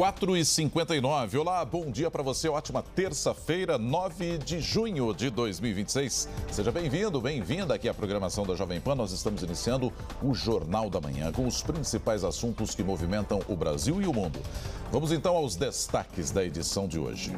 4h59. Olá, bom dia para você. Ótima terça-feira, 9 de junho de 2026. Seja bem-vindo, bem-vinda aqui à programação da Jovem Pan. Nós estamos iniciando o Jornal da Manhã com os principais assuntos que movimentam o Brasil e o mundo. Vamos então aos destaques da edição de hoje.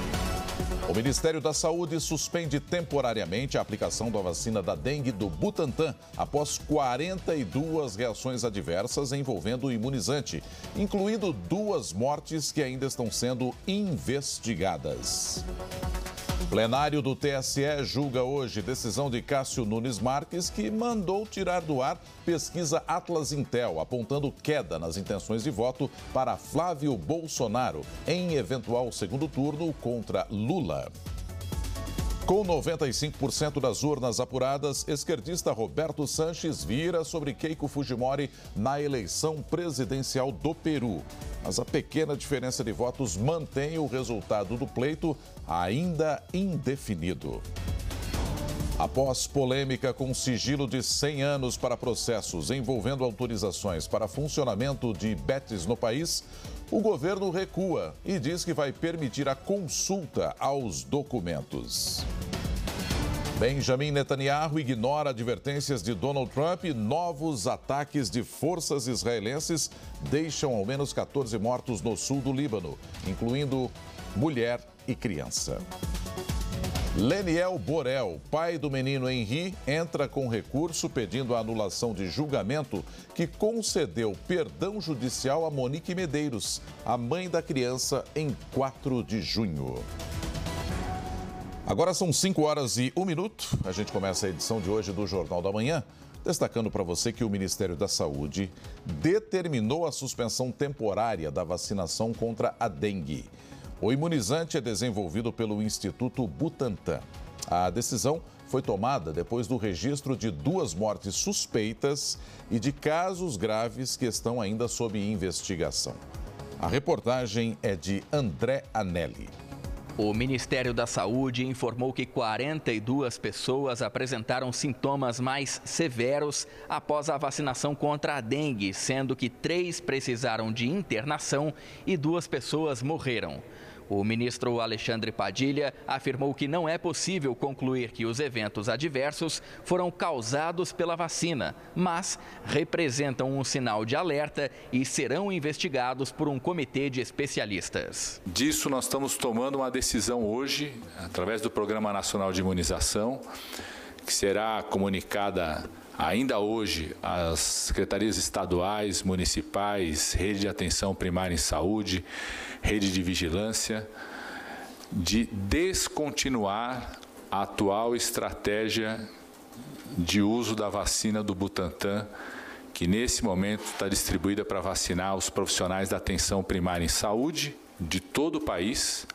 O Ministério da Saúde suspende temporariamente a aplicação da vacina da dengue do Butantan após 42 reações adversas envolvendo o imunizante, incluindo 2 mortes que ainda estão sendo investigadas. Plenário do TSE julga hoje decisão de Cássio Nunes Marques, que mandou tirar do ar pesquisa Atlas Intel, apontando queda nas intenções de voto para Flávio Bolsonaro em eventual segundo turno contra Lula. Com 95% das urnas apuradas, esquerdista Roberto Sanches vira sobre Keiko Fujimori na eleição presidencial do Peru. Mas a pequena diferença de votos mantém o resultado do pleito ainda indefinido. Após polêmica com sigilo de 100 anos para processos envolvendo autorizações para funcionamento de betes no país, o governo recua e diz que vai permitir a consulta aos documentos. Benjamin Netanyahu ignora advertências de Donald Trump e novos ataques de forças israelenses deixam ao menos 14 mortos no sul do Líbano, incluindo mulher e criança. Leniel Borel, pai do menino Henri, entra com recurso pedindo a anulação de julgamento que concedeu perdão judicial a Monique Medeiros, a mãe da criança, em 4 de junho. Agora são 5h01. A gente começa a edição de hoje do Jornal da Manhã, destacando para você que o Ministério da Saúde determinou a suspensão temporária da vacinação contra a dengue. O imunizante é desenvolvido pelo Instituto Butantan. A decisão foi tomada depois do registro de 2 mortes suspeitas e de casos graves que estão ainda sob investigação. A reportagem é de André Anelli. O Ministério da Saúde informou que 42 pessoas apresentaram sintomas mais severos após a vacinação contra a dengue, sendo que 3 precisaram de internação e 2 pessoas morreram. O ministro Alexandre Padilha afirmou que não é possível concluir que os eventos adversos foram causados pela vacina, mas representam um sinal de alerta e serão investigados por um comitê de especialistas. Disso nós estamos tomando uma decisão hoje, através do Programa Nacional de Imunização, que será comunicada ainda hoje às secretarias estaduais, municipais, rede de atenção primária em saúde, rede de vigilância, de descontinuar a atual estratégia de uso da vacina do Butantan, que nesse momento está distribuída para vacinar os profissionais da atenção primária em saúde de todo o país,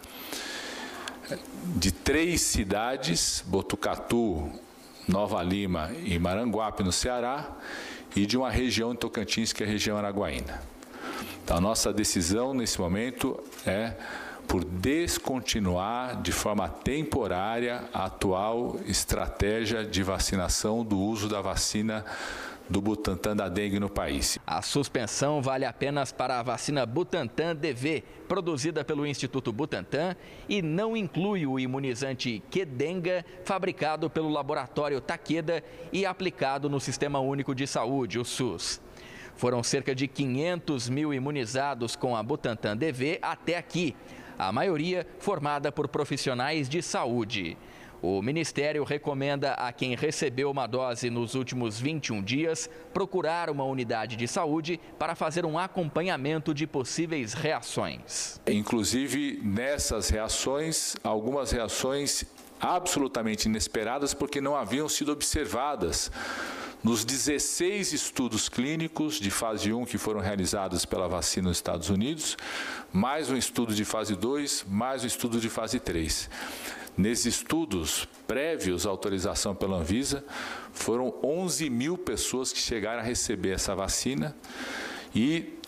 de 3 cidades, Botucatu, Nova Lima e Maranguape, no Ceará, e de uma região em Tocantins, que é a região araguaína. Então, a nossa decisão nesse momento é por descontinuar de forma temporária a atual estratégia de vacinação do uso da vacina do Butantan da dengue no país. A suspensão vale apenas para a vacina Butantan DV, produzida pelo Instituto Butantan, e não inclui o imunizante Qdenga, fabricado pelo laboratório Takeda e aplicado no Sistema Único de Saúde, o SUS. Foram cerca de 500 mil imunizados com a Butantan DV até aqui, a maioria formada por profissionais de saúde. O Ministério recomenda a quem recebeu uma dose nos últimos 21 dias procurar uma unidade de saúde para fazer um acompanhamento de possíveis reações. Inclusive, nessas reações, algumas reações absolutamente inesperadas porque não haviam sido observadas nos 16 estudos clínicos de fase 1 que foram realizados pela vacina nos Estados Unidos, mais um estudo de fase 2, mais um estudo de fase 3. Nesses estudos prévios à autorização pela Anvisa, foram 11 mil pessoas que chegaram a receber essa vacina e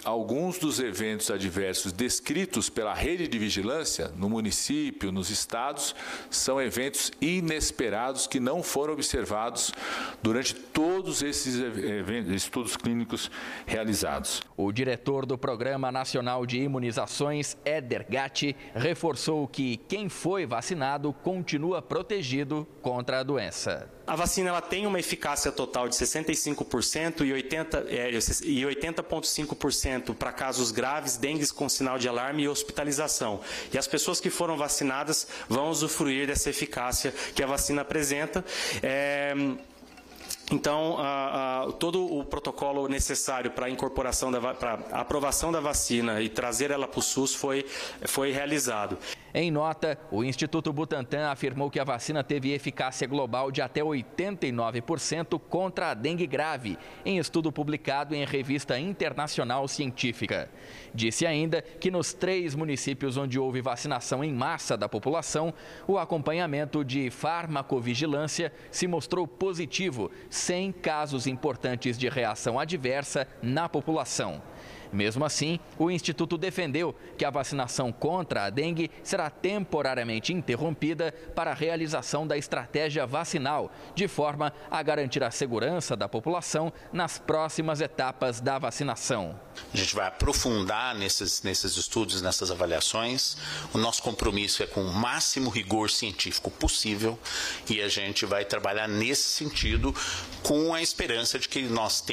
alguns dos eventos adversos descritos pela rede de vigilância no município, nos estados, são eventos inesperados que não foram observados durante todos esses estudos clínicos realizados. O diretor do Programa Nacional de Imunizações, Éder Gatti, reforçou que quem foi vacinado continua protegido contra a doença. A vacina ela tem uma eficácia total de 65% e 80,5% para casos graves, dengue com sinal de alarme e hospitalização. E as pessoas que foram vacinadas vão usufruir dessa eficácia que a vacina apresenta. Então, todo o protocolo necessário para a incorporação, para a aprovação da vacina e trazer ela para o SUS foi realizado. Em nota, o Instituto Butantan afirmou que a vacina teve eficácia global de até 89% contra a dengue grave, em estudo publicado em revista internacional científica. Disse ainda que nos 3 municípios onde houve vacinação em massa da população, o acompanhamento de farmacovigilância se mostrou positivo, sem casos importantes de reação adversa na população. Mesmo assim, o Instituto defendeu que a vacinação contra a dengue será temporariamente interrompida para a realização da estratégia vacinal, de forma a garantir a segurança da população nas próximas etapas da vacinação. A gente vai aprofundar nesses estudos, nessas avaliações. O nosso compromisso é com o máximo rigor científico possível e a gente vai trabalhar nesse sentido com a esperança de que nós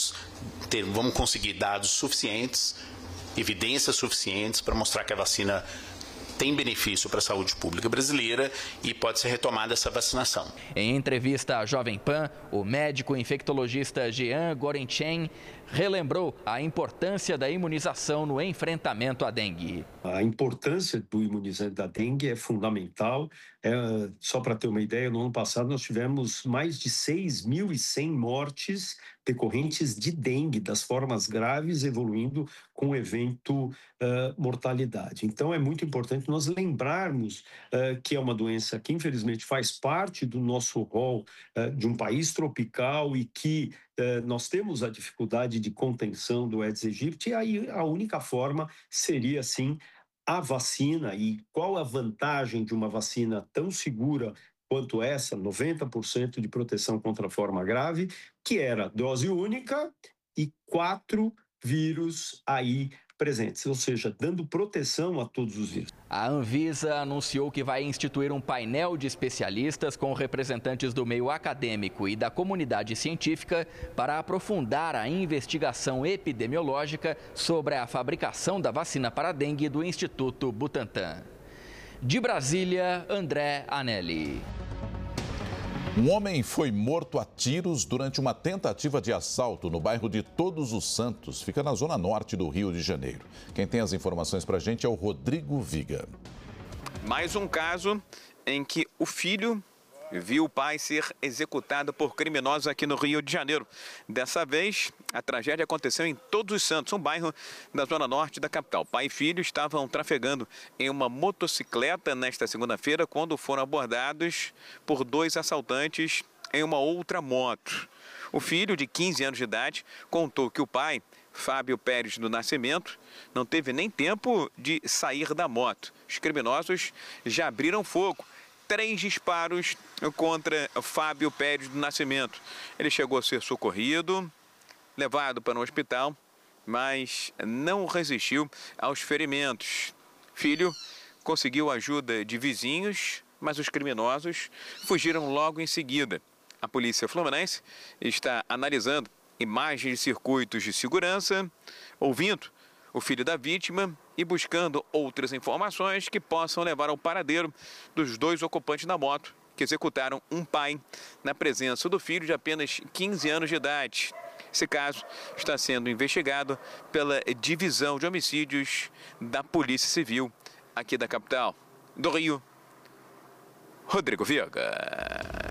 vamos conseguir dados suficientes, evidências suficientes para mostrar que a vacina tem benefício para a saúde pública brasileira e pode ser retomada essa vacinação. Em entrevista à Jovem Pan, o médico infectologista Jean Gorenchen relembrou a importância da imunização no enfrentamento à dengue. A importância do imunizante da dengue é fundamental. Só para ter uma ideia, no ano passado nós tivemos mais de 6.100 mortes decorrentes de dengue, das formas graves, evoluindo com o evento mortalidade. Então é muito importante nós lembrarmos que é uma doença que infelizmente faz parte do nosso rol de um país tropical e que nós temos a dificuldade de contenção do Aedes aegypti, e aí a única forma seria, sim, a vacina. E qual a vantagem de uma vacina tão segura quanto essa, 90% de proteção contra a forma grave, que era dose única e 4 vírus aí presentes, ou seja, dando proteção a todos os vírus. A Anvisa anunciou que vai instituir um painel de especialistas com representantes do meio acadêmico e da comunidade científica para aprofundar a investigação epidemiológica sobre a fabricação da vacina para a dengue do Instituto Butantan. De Brasília, André Anelli. Um homem foi morto a tiros durante uma tentativa de assalto no bairro de Todos os Santos, fica na zona norte do Rio de Janeiro. Quem tem as informações para a gente é o Rodrigo Viga. Mais um caso em que o filho viu o pai ser executado por criminosos aqui no Rio de Janeiro. Dessa vez, a tragédia aconteceu em Todos os Santos, um bairro da zona norte da capital. Pai e filho estavam trafegando em uma motocicleta nesta segunda-feira quando foram abordados por 2 assaltantes em uma outra moto. O filho, de 15 anos de idade, contou que o pai, Fábio Pérez do Nascimento, não teve nem tempo de sair da moto. Os criminosos já abriram fogo. 3 disparos contra Fábio Pérez do Nascimento. Ele chegou a ser socorrido, levado para um hospital, mas não resistiu aos ferimentos. Filho conseguiu ajuda de vizinhos, mas os criminosos fugiram logo em seguida. A polícia fluminense está analisando imagens de circuitos de segurança, ouvindo o filho da vítima e buscando outras informações que possam levar ao paradeiro dos 2 ocupantes da moto que executaram um pai na presença do filho de apenas 15 anos de idade. Esse caso está sendo investigado pela Divisão de Homicídios da Polícia Civil aqui da capital do Rio. Rodrigo Viga.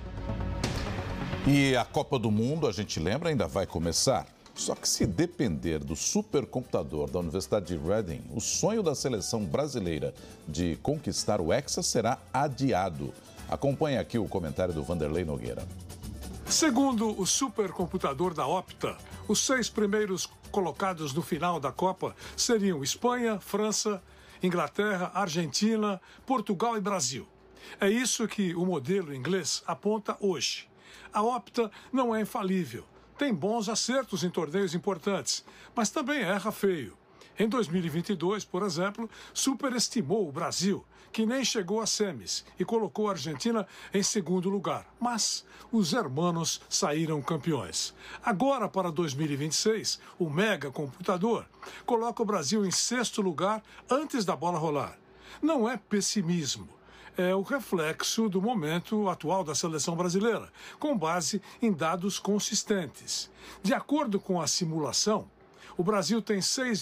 E a Copa do Mundo, a gente lembra, ainda vai começar. Só que se depender do supercomputador da Universidade de Reading, o sonho da seleção brasileira de conquistar o Hexa será adiado. Acompanhe aqui o comentário do Vanderlei Nogueira. Segundo o supercomputador da Opta, os 6 primeiros colocados no final da Copa seriam Espanha, França, Inglaterra, Argentina, Portugal e Brasil. É isso que o modelo inglês aponta hoje. A Opta não é infalível. Tem bons acertos em torneios importantes, mas também erra feio. Em 2022, por exemplo, superestimou o Brasil, que nem chegou a semis, e colocou a Argentina em segundo lugar. Mas os hermanos saíram campeões. Agora, para 2026, o mega computador coloca o Brasil em sexto lugar antes da bola rolar. Não é pessimismo. É o reflexo do momento atual da seleção brasileira, com base em dados consistentes. De acordo com a simulação, o Brasil tem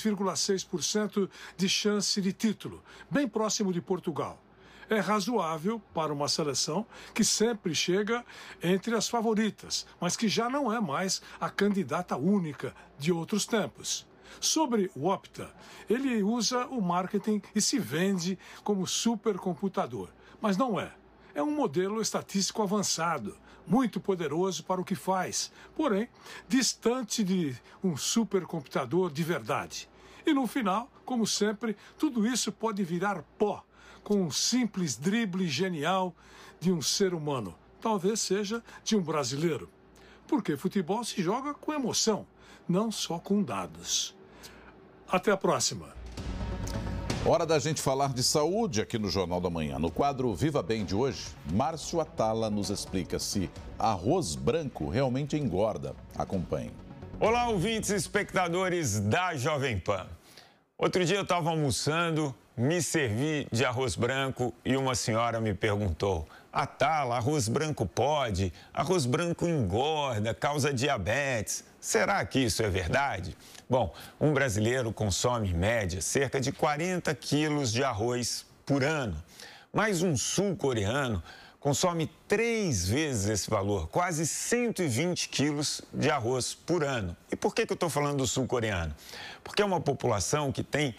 6,6% de chance de título, bem próximo de Portugal. É razoável para uma seleção que sempre chega entre as favoritas, mas que já não é mais a candidata única de outros tempos. Sobre o Opta, ele usa o marketing e se vende como supercomputador, mas não é. É um modelo estatístico avançado, muito poderoso para o que faz, porém distante de um supercomputador de verdade. E no final, como sempre, tudo isso pode virar pó com um simples drible genial de um ser humano, talvez seja de um brasileiro. Porque futebol se joga com emoção, não só com dados. Até a próxima. Hora da gente falar de saúde aqui no Jornal da Manhã. No quadro Viva Bem de hoje, Márcio Atala nos explica se arroz branco realmente engorda. Acompanhe. Olá, ouvintes e espectadores da Jovem Pan. Outro dia eu estava almoçando, me servi de arroz branco e uma senhora me perguntou: Atala, arroz branco pode? Arroz branco engorda, causa diabetes. Será que isso é verdade? Bom, um brasileiro consome, em média, cerca de 40 quilos de arroz por ano. Mas um sul-coreano consome 3 vezes esse valor, quase 120 quilos de arroz por ano. E por que eu estou falando do sul-coreano? Porque é uma população que tem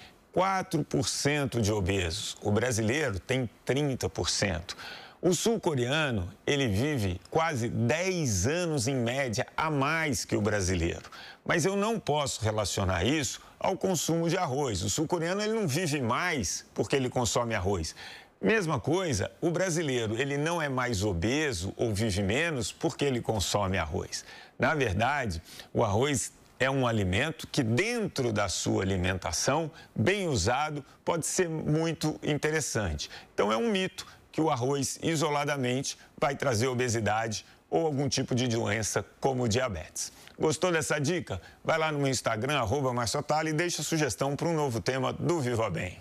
4% de obesos. O brasileiro tem 30%. O sul-coreano, ele vive quase 10 anos em média a mais que o brasileiro. Mas eu não posso relacionar isso ao consumo de arroz. O sul-coreano, ele não vive mais porque ele consome arroz. Mesma coisa, o brasileiro, ele não é mais obeso ou vive menos porque ele consome arroz. Na verdade, o arroz é um alimento que, dentro da sua alimentação, bem usado, pode ser muito interessante. Então, é um mito que o arroz, isoladamente, vai trazer obesidade ou algum tipo de doença como diabetes. Gostou dessa dica? Vai lá no meu Instagram, @MárcioAtala, e deixa sugestão para um novo tema do Viva Bem.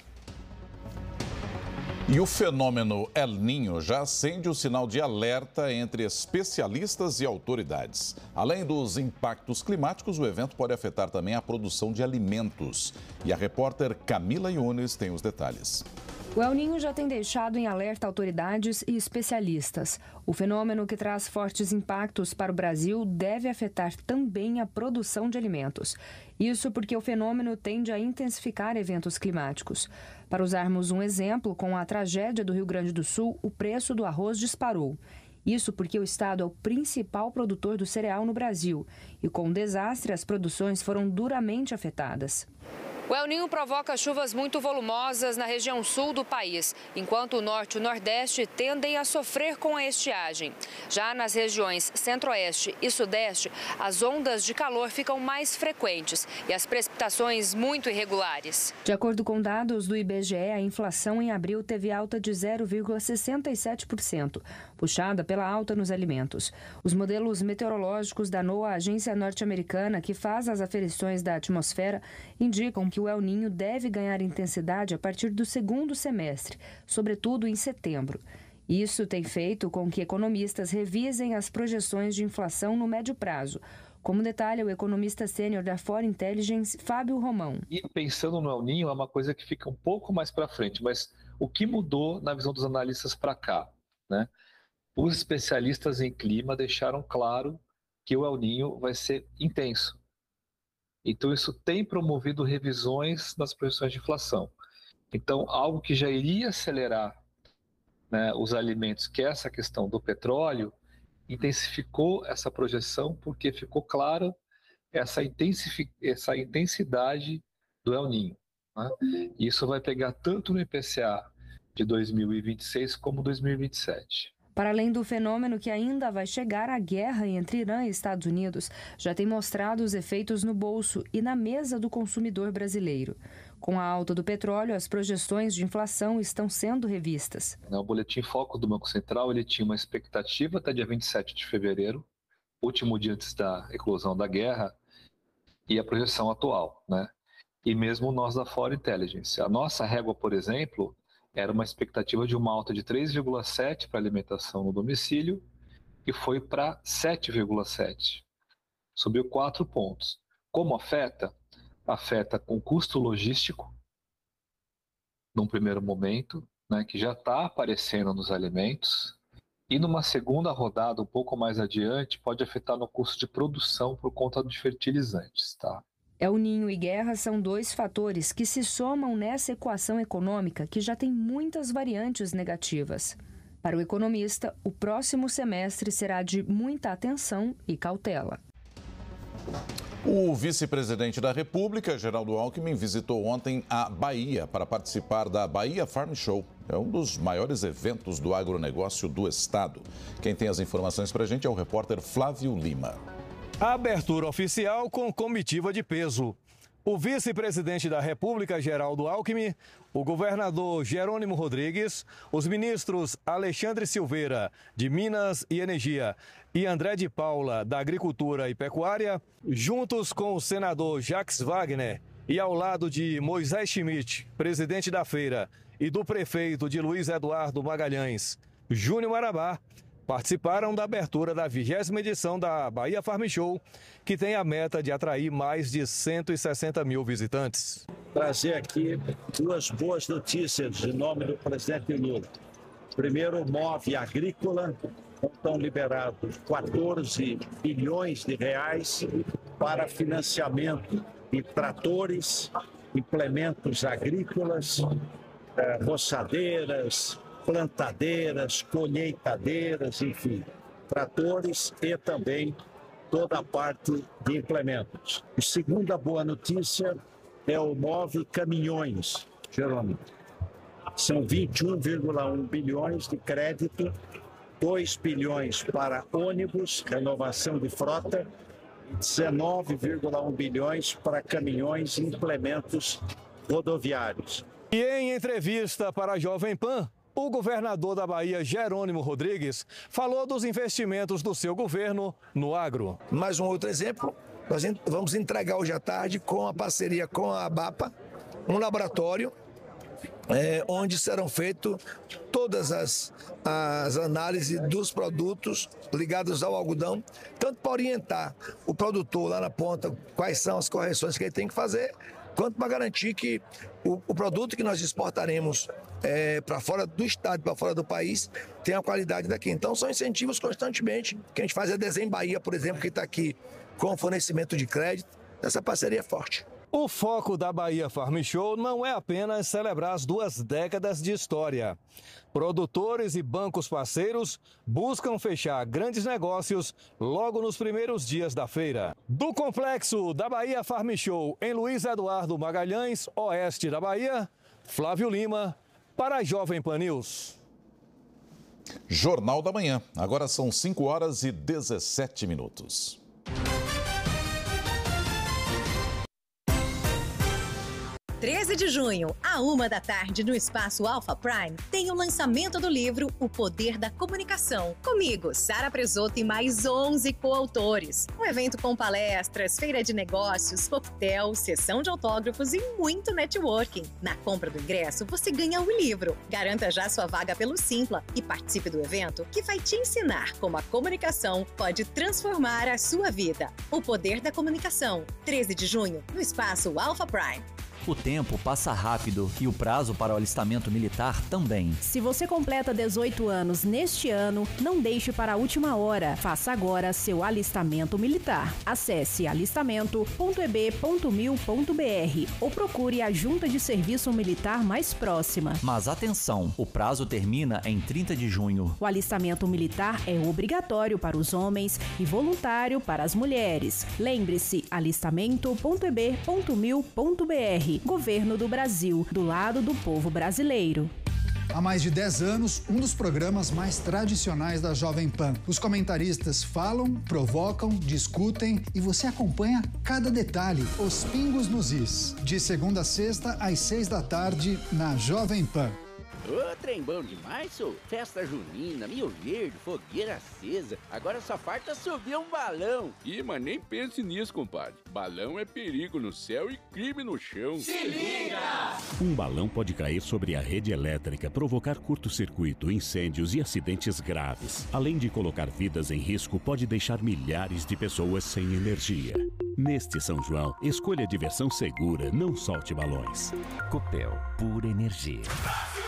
E o fenômeno El Niño já acende o sinal de alerta entre especialistas e autoridades. Além dos impactos climáticos, o evento pode afetar também a produção de alimentos. E a repórter Camila Yunes tem os detalhes. O El Niño já tem deixado em alerta autoridades e especialistas. O fenômeno, que traz fortes impactos para o Brasil, deve afetar também a produção de alimentos. Isso porque o fenômeno tende a intensificar eventos climáticos. Para usarmos um exemplo, com a tragédia do Rio Grande do Sul, o preço do arroz disparou. Isso porque o estado é o principal produtor do cereal no Brasil. E com o desastre, as produções foram duramente afetadas. O El Niño provoca chuvas muito volumosas na região sul do país, enquanto o norte e o nordeste tendem a sofrer com a estiagem. Já nas regiões centro-oeste e sudeste, as ondas de calor ficam mais frequentes e as precipitações muito irregulares. De acordo com dados do IBGE, a inflação em abril teve alta de 0,67%, puxada pela alta nos alimentos. Os modelos meteorológicos da NOAA, a agência norte-americana que faz as aferições da atmosfera, indicam que o El Niño deve ganhar intensidade a partir do segundo semestre, sobretudo em setembro. Isso tem feito com que economistas revisem as projeções de inflação no médio prazo, como detalha o economista sênior da For Intelligence, Fábio Romão. E pensando no El Niño é uma coisa que fica um pouco mais para frente, mas o que mudou na visão dos analistas para cá, né? Os especialistas em clima deixaram claro que o El Niño vai ser intenso. Então, isso tem promovido revisões nas projeções de inflação. Então, algo que já iria acelerar, né, os alimentos, que é essa questão do petróleo, intensificou essa projeção porque ficou claro essa intensidade do El Niño, né? Isso vai pegar tanto no IPCA de 2026 como 2027. Para além do fenômeno que ainda vai chegar, a guerra entre Irã e Estados Unidos já tem mostrado os efeitos no bolso e na mesa do consumidor brasileiro. Com a alta do petróleo, as projeções de inflação estão sendo revistas. O Boletim Focus do Banco Central ele tinha uma expectativa até dia 27 de fevereiro, último dia antes da eclosão da guerra, e a projeção atual, né? E mesmo nós da Foreign Intelligence. A nossa régua, por exemplo, era uma expectativa de uma alta de 3,7 para alimentação no domicílio e foi para 7,7. Subiu 4 pontos. Como afeta? Afeta com custo logístico, num primeiro momento, né, que já está aparecendo nos alimentos, e numa segunda rodada, um pouco mais adiante, pode afetar no custo de produção por conta dos fertilizantes, tá? El Niño e guerra são dois fatores que se somam nessa equação econômica que já tem muitas variantes negativas. Para o economista, o próximo semestre será de muita atenção e cautela. O vice-presidente da República, Geraldo Alckmin, visitou ontem a Bahia para participar da Bahia Farm Show. É um dos maiores eventos do agronegócio do estado. Quem tem as informações para a gente é o repórter Flávio Lima. A abertura oficial com comitiva de peso. O vice-presidente da República, Geraldo Alckmin, o governador Jerônimo Rodrigues, os ministros Alexandre Silveira, de Minas e Energia, e André de Paula, da Agricultura e Pecuária, juntos com o senador Jacques Wagner e ao lado de Moisés Schmidt, presidente da feira, e do prefeito de Luiz Eduardo Magalhães, Júnior Marabá, participaram da abertura da 20ª edição da Bahia Farm Show, que tem a meta de atrair mais de 160 mil visitantes. Trazer aqui duas boas notícias em nome do presidente Lula. Primeiro, o MOVE Agrícola, estão liberados 14 bilhões de reais para financiamento de tratores, implementos agrícolas, roçadeiras, plantadeiras, colheitadeiras, enfim, tratores e também toda a parte de implementos. A segunda boa notícia é o MOVE Caminhões, Jerônimo. São 21,1 bilhões de crédito, 2 bilhões para ônibus, renovação de frota, e 19,1 bilhões para caminhões e implementos rodoviários. E em entrevista para a Jovem Pan, o governador da Bahia, Jerônimo Rodrigues, falou dos investimentos do seu governo no agro. Mais um outro exemplo, nós vamos entregar hoje à tarde, com a parceria com a ABAPA, um laboratório onde serão feitas todas as análises dos produtos ligados ao algodão, tanto para orientar o produtor lá na ponta quais são as correções que ele tem que fazer, quanto para garantir que o produto que nós exportaremos para fora do estado, para fora do país, tenha a qualidade daqui. Então são incentivos constantemente, que a gente faz a Desenho Bahia, por exemplo, que está aqui com fornecimento de crédito, essa parceria é forte. O foco da Bahia Farm Show não é apenas celebrar as 2 décadas de história. Produtores e bancos parceiros buscam fechar grandes negócios logo nos primeiros dias da feira. Do complexo da Bahia Farm Show em Luiz Eduardo Magalhães, oeste da Bahia, Flávio Lima, para a Jovem Pan News. Jornal da Manhã. Agora são 5h17. 13 de junho, à 13h, no Espaço Alpha Prime, tem o lançamento do livro O Poder da Comunicação. Comigo, Sara Presoto e mais 11 coautores. Um evento com palestras, feira de negócios, coquetel, sessão de autógrafos e muito networking. Na compra do ingresso, você ganha o livro. Garanta já sua vaga pelo Simpla e participe do evento que vai te ensinar como a comunicação pode transformar a sua vida. O Poder da Comunicação, 13 de junho, no Espaço Alpha Prime. O tempo passa rápido e o prazo para o alistamento militar também. Se você completa 18 anos neste ano, não deixe para a última hora. Faça agora seu alistamento militar. Acesse alistamento.eb.mil.br ou procure a Junta de Serviço Militar mais próxima. Mas atenção, o prazo termina em 30 de junho. O alistamento militar é obrigatório para os homens e voluntário para as mulheres. Lembre-se, alistamento.eb.mil.br. Governo do Brasil, do lado do povo brasileiro. Há mais de 10 anos, um dos programas mais tradicionais da Jovem Pan. Os comentaristas falam, provocam, discutem e você acompanha cada detalhe, os pingos nos is. De segunda a sexta, às 6 da tarde, na Jovem Pan. Ô, trem bom demais, sou. Festa junina, Milho Verde, fogueira acesa. Agora só falta subir um balão. Ih, mas nem pense nisso, compadre. Balão é perigo no céu e crime no chão. Se liga! Um balão pode cair sobre a rede elétrica, provocar curto-circuito, incêndios e acidentes graves. Além de colocar vidas em risco, pode deixar milhares de pessoas sem energia. Neste São João, escolha diversão segura, não solte balões. Copel, pura energia.